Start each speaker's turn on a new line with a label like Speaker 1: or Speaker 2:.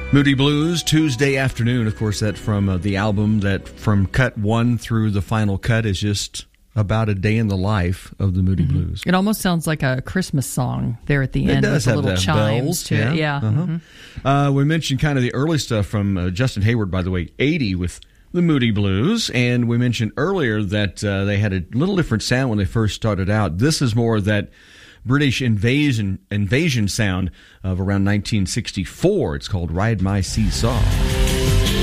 Speaker 1: Moody Blues, Tuesday Afternoon. Of course, that from the album that from cut 1 through the final cut is just about a day in the life of the Moody Blues.
Speaker 2: It almost sounds like a Christmas song there at the end.
Speaker 1: It does
Speaker 2: with
Speaker 1: have
Speaker 2: the little chimes
Speaker 1: bells
Speaker 2: to it. Yeah.
Speaker 1: We mentioned kind of the early stuff from Justin Hayward, by the way, 80 with the Moody Blues. And we mentioned earlier that they had a little different sound when they first started out. This is more that British invasion sound of around 1964. It's called Ride My Seesaw.